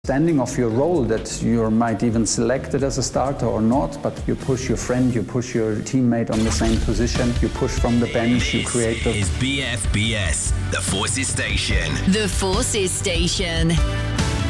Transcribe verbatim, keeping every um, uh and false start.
Understanding of your role, that you might even selected as a starter or not, but you push your friend, you push your teammate on the same position, you push from the bench, you create the... Is B F B S, the Forces Station. The Forces Station.